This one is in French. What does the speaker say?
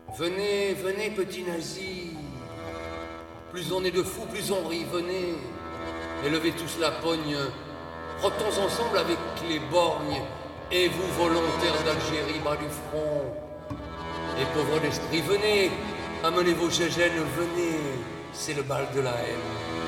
Venez, venez, petit nazi. Plus on est de fous, plus on rit, venez. Élevez tous la pogne. Frottons ensemble avec les borgnes. Et vous, volontaires d'Algérie, bas du front. Et pauvres d'esprit, venez. Amenez vos gégènes, venez. C'est le bal de la haine.